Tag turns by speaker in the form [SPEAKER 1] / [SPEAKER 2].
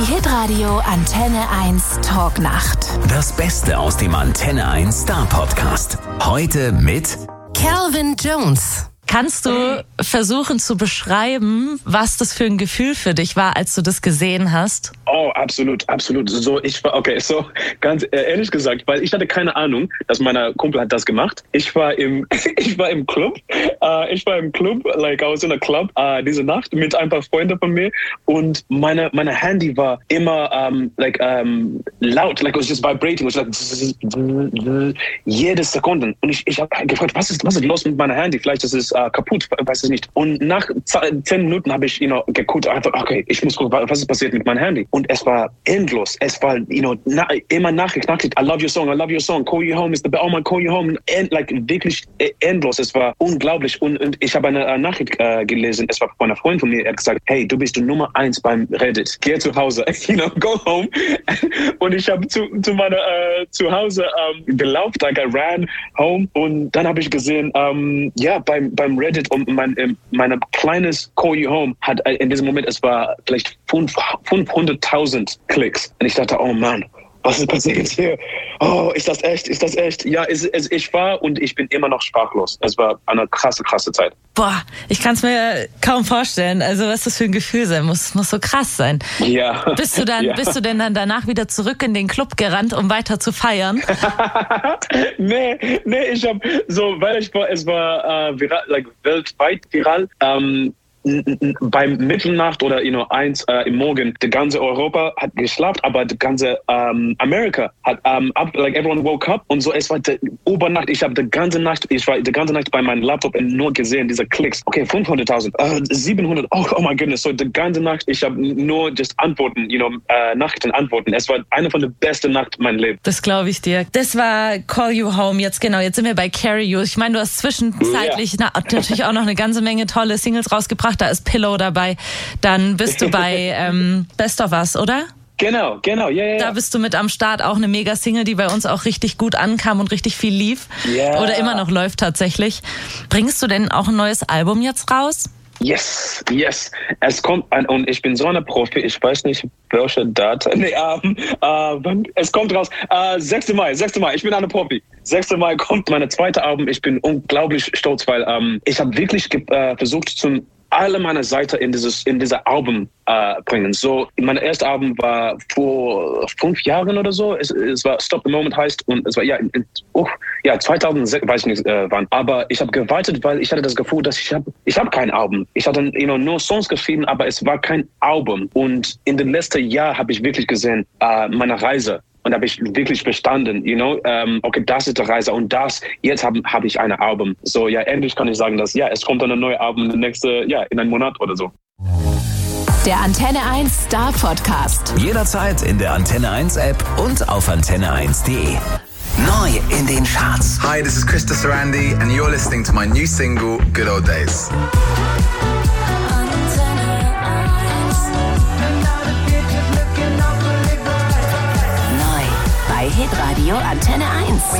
[SPEAKER 1] Die Hitradio Antenne 1 Talknacht.
[SPEAKER 2] Das Beste aus dem Antenne 1 Star Podcast. Heute mit
[SPEAKER 1] Calvin Jones.
[SPEAKER 3] Kannst du versuchen zu beschreiben, was das für ein Gefühl für dich war, als du das gesehen hast?
[SPEAKER 4] Oh, absolut. So, ganz ehrlich gesagt, weil ich hatte keine Ahnung, dass mein Kumpel hat das gemacht. Ich war im Club. I was in a club diese Nacht mit ein paar Freunden von mir und meine Handy war immer laut, like it was just vibrating, it was like jede Sekunde. Und ich habe gefragt, was ist los mit meinem Handy? Vielleicht ist es kaputt, weiß ich nicht. Und nach 10 Minuten habe ich geguckt, okay, ich muss gucken, was ist passiert mit meinem Handy. Und es war endlos. Es war immer nachgeknackt. I love your song, call you home, call you home. Wirklich endlos. Es war unglaublich. Und ich habe eine Nachricht gelesen. Es war von einer Freundin von mir. Er hat gesagt, hey, du bist die Nummer 1 beim Reddit. Geh zu Hause. Go home. Und ich habe zu Hause gelaufen. I ran home. Und dann habe ich gesehen, beim Reddit und mein kleines Call You Home hat in diesem Moment, es war vielleicht 500.000 Klicks. Und ich dachte, oh Mann, was ist passiert hier? Oh, ist das echt? Ja, ich war und ich bin immer noch sprachlos. Es war eine krasse Zeit.
[SPEAKER 3] Boah, ich kann es mir kaum vorstellen. Also was das für ein Gefühl sein muss. Muss so krass sein.
[SPEAKER 4] Ja.
[SPEAKER 3] Bist du denn dann danach wieder zurück in den Club gerannt, um weiter zu feiern?
[SPEAKER 4] Nee, ich habe so, es war weltweit viral. Beim Mitternacht oder 1 im Morgen, die ganze Europa hat geschlafen, aber die ganze Amerika hat everyone woke up und so. Es war die Übernacht. Ich war die ganze Nacht bei meinem Laptop und nur gesehen diese Klicks. Okay, 500.000, 700. Oh my goodness. So die ganze Nacht. Ich habe nur just Antworten, Nachrichten antworten. Es war eine von den besten Nachten meines Lebens.
[SPEAKER 3] Das glaube ich dir. Das war Call You Home. Jetzt sind wir bei Carry You. Ich meine, du hast zwischenzeitlich natürlich auch noch eine ganze Menge tolle Singles rausgebracht. Da ist Pillow dabei. Dann bist du bei Best of Us, oder?
[SPEAKER 4] Genau, ja.
[SPEAKER 3] Da bist du mit am Start, auch eine Mega-Single, die bei uns auch richtig gut ankam und richtig viel lief.
[SPEAKER 4] Yeah.
[SPEAKER 3] Oder immer noch läuft tatsächlich. Bringst du denn auch ein neues Album jetzt raus?
[SPEAKER 4] Yes. Es kommt an und ich bin so eine Profi, ich weiß nicht, welche Datum. Es kommt raus. 6. Mai. Ich bin eine Profi. 6. Mai kommt mein zweites Album. Ich bin unglaublich stolz, weil ich habe wirklich versucht, alle meine Seiten in dieses Album bringen. So, mein erstes Album war vor 5 Jahren oder so. Es war Stop the Moment heißt und es war 2006, weiß ich nicht wann. Aber ich habe gewartet, weil ich hatte das Gefühl, dass ich habe kein Album. Ich hatte nur Songs geschrieben, aber es war kein Album. Und in den letzten Jahren habe ich wirklich gesehen, meine Reise. Und habe ich wirklich verstanden, okay, das ist die Reise und jetzt habe ich ein Album. So, ja, endlich kann ich sagen, dass, es kommt dann ein neues Album in einem Monat oder so.
[SPEAKER 1] Der Antenne 1 Star Podcast.
[SPEAKER 2] jederzeit in der Antenne 1 App und auf antenne1.de. Neu in den Charts.
[SPEAKER 5] Hi, this is Krista Sarandi and you're listening to my new single, Good Old Days.
[SPEAKER 1] Hitradio Antenne 1.